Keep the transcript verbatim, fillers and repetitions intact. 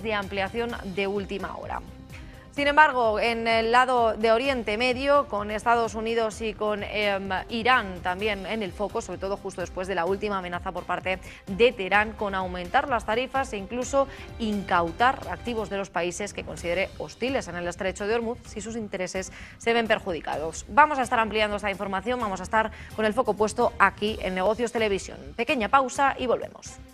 de ampliación de última hora. Sin embargo, en el lado de Oriente Medio, con Estados Unidos y con eh, Irán también en el foco, sobre todo justo después de la última amenaza por parte de Teherán con aumentar las tarifas e incluso incautar activos de los países que considere hostiles en el estrecho de Hormuz si sus intereses se ven perjudicados. Vamos a estar ampliando esta información, vamos a estar con el foco puesto aquí en Negocios Televisión. Pequeña pausa y volvemos.